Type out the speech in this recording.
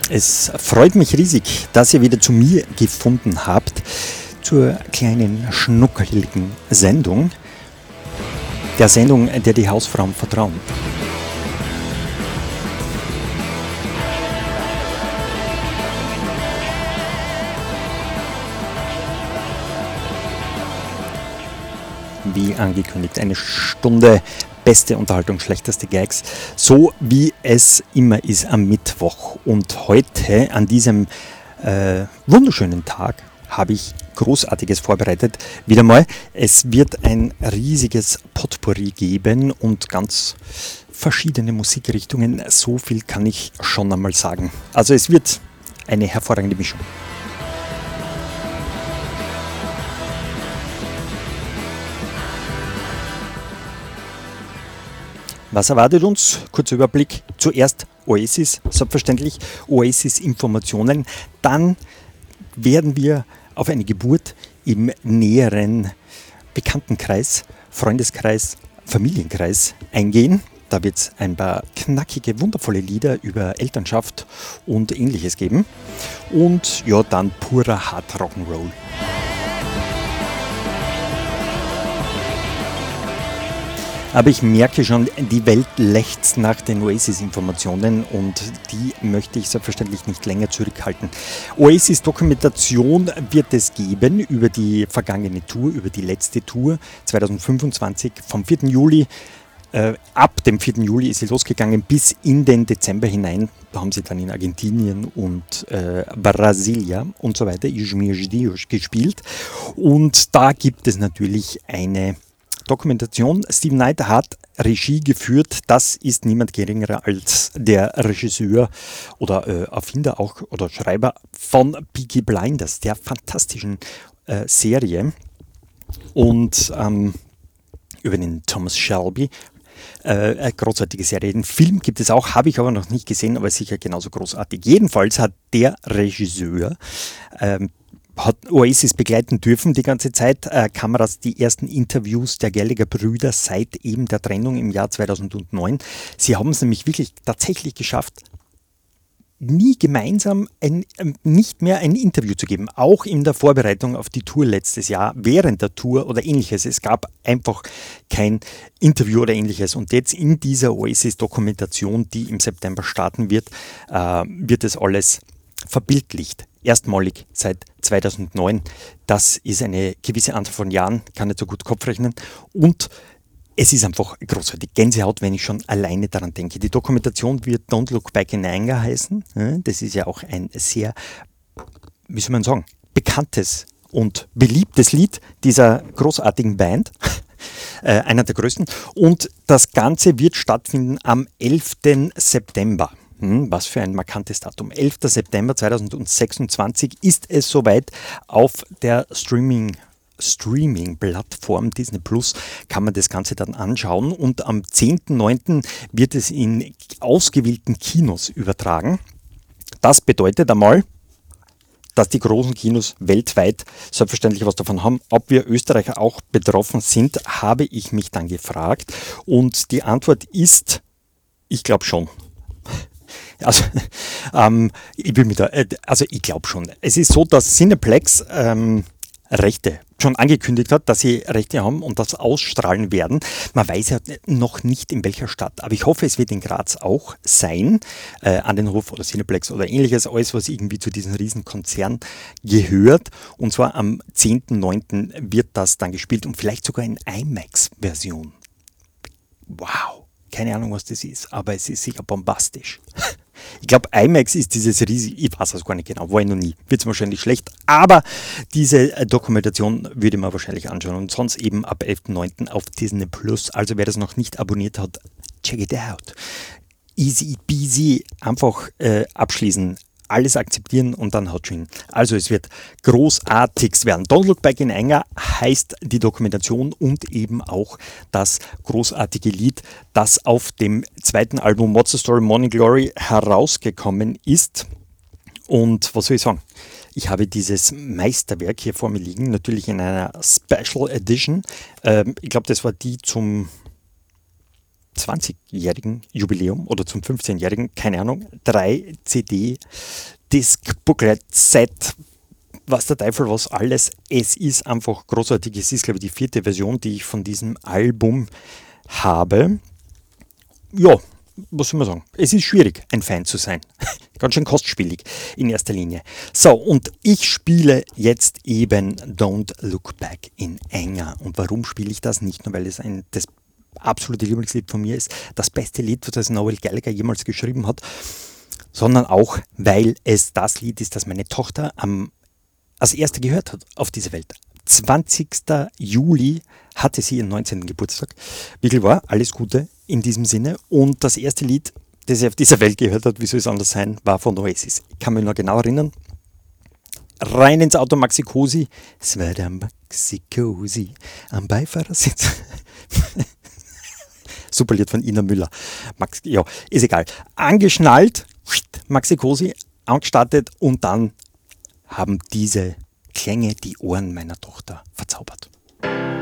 Es freut mich riesig, dass ihr wieder zu mir gefunden habt, zur kleinen schnuckeligen Sendung, der Sendung, der die Hausfrauen vertrauen. Wie angekündigt, eine Stunde beste Unterhaltung, schlechteste Gags, so wie es immer ist am Mittwoch. Und heute, an diesem wunderschönen Tag, habe ich Großartiges vorbereitet. Wieder mal, es wird ein riesiges Potpourri geben und ganz verschiedene Musikrichtungen. So viel kann ich schon einmal sagen. Also es wird eine hervorragende Mischung. Was erwartet uns? Kurzer Überblick. Zuerst Oasis, selbstverständlich, Oasis-Informationen. Dann werden wir auf eine Geburt im näheren Bekanntenkreis, Freundeskreis, Familienkreis eingehen. Da wird es ein paar knackige, wundervolle Lieder über Elternschaft und Ähnliches geben. Und ja, dann purer Hard Rock'n'Roll. Aber ich merke schon, die Welt lechzt nach den Oasis-Informationen und die möchte ich selbstverständlich nicht länger zurückhalten. Oasis-Dokumentation wird es geben über die vergangene Tour, über die letzte Tour 2025 vom 4. Juli. Ab dem 4. Juli ist sie losgegangen bis in den Dezember hinein. Da haben sie dann in Argentinien und Brasilia und so weiter gespielt. Und da gibt es natürlich eine Dokumentation. Steve Knight hat Regie geführt. Das ist niemand geringerer als der Regisseur oder Erfinder auch oder Schreiber von Peaky Blinders, der fantastischen Serie. Und über den Thomas Shelby. Eine großartige Serie. Den Film gibt es auch, habe ich aber noch nicht gesehen, aber sicher genauso großartig. Jedenfalls hat der Regisseur hat Oasis begleiten dürfen die ganze Zeit. Kameras, die ersten Interviews der Gallagher-Brüder seit eben der Trennung im Jahr 2009. Sie haben es nämlich wirklich tatsächlich geschafft, nie gemeinsam nicht mehr ein Interview zu geben. Auch in der Vorbereitung auf die Tour letztes Jahr, während der Tour oder ähnliches. Es gab einfach kein Interview oder ähnliches. Und jetzt in dieser Oasis-Dokumentation, die im September starten wird, wird es alles verbildlicht. Erstmalig seit 2009. Das ist eine gewisse Anzahl von Jahren, kann nicht so gut Kopf rechnen. Und es ist einfach großartig. Gänsehaut, wenn ich schon alleine daran denke. Die Dokumentation wird Don't Look Back in Anger heißen. Das ist ja auch ein sehr, wie soll man sagen, bekanntes und beliebtes Lied dieser großartigen Band. Einer der größten. Und das Ganze wird stattfinden am 11. September. Was für ein markantes Datum. 11. September 2026 ist es soweit. Auf der Streaming-Plattform Disney Plus kann man das Ganze dann anschauen. Und am 10.9. wird es in ausgewählten Kinos übertragen. Das bedeutet einmal, dass die großen Kinos weltweit selbstverständlich was davon haben. Ob wir Österreicher auch betroffen sind, habe ich mich dann gefragt. Und die Antwort ist, ich glaube schon. Also, ich glaube schon. Es ist so, dass Cineplex Rechte schon angekündigt hat, dass sie Rechte haben und das ausstrahlen werden. Man weiß ja noch nicht in welcher Stadt, aber ich hoffe, es wird in Graz auch sein, an den Hof oder Cineplex oder ähnliches, alles, was irgendwie zu diesem Riesenkonzern gehört. Und zwar am 10.9. wird das dann gespielt und vielleicht sogar in IMAX-Version. Wow! Keine Ahnung, was das ist, aber es ist sicher bombastisch. Ich glaube, IMAX ist dieses riesige, ich weiß es gar nicht genau, war ich noch nie, wird es wahrscheinlich schlecht, aber diese Dokumentation würde man wahrscheinlich anschauen und sonst eben ab 11.9. auf Disney Plus. Also wer das noch nicht abonniert hat, check it out. Easy peasy, einfach abschließen. Alles akzeptieren und dann haut schon hin. Also es wird großartigst werden. Don't Look Back in Anger heißt die Dokumentation und eben auch das großartige Lied, das auf dem zweiten Album What's the Story Morning Glory herausgekommen ist. Und was soll ich sagen? Ich habe dieses Meisterwerk hier vor mir liegen, natürlich in einer Special Edition. Ich glaube, das war die zum 20-jährigen Jubiläum oder zum 15-jährigen, keine Ahnung, 3 CD, Disc, Booklet, Set, was der Teufel was alles. Es ist einfach großartig. Es ist, glaube ich, die 4. Version, die ich von diesem Album habe. Ja, was soll man sagen? Es ist schwierig, ein Fan zu sein. Ganz schön kostspielig in erster Linie. So, und ich spiele jetzt eben Don't Look Back in Anger. Und warum spiele ich das? Nicht nur, weil es das absolute Lieblingslied von mir ist, das beste Lied, das Noel Gallagher jemals geschrieben hat, sondern auch, weil es das Lied ist, das meine Tochter als erste gehört hat auf dieser Welt. 20. Juli hatte sie ihren 19. Geburtstag. Wirklich war alles Gute in diesem Sinne. Und das erste Lied, das sie auf dieser Welt gehört hat, wie soll es anders sein, war von Oasis. Ich kann mich noch genau erinnern. Rein ins Auto Maxi Cosi. Es war der Maxi Cosi am Beifahrersitz. Super Lied von Ina Müller. Ja, ist egal. Angeschnallt, Maxi Cosi, angestartet und dann haben diese Klänge die Ohren meiner Tochter verzaubert.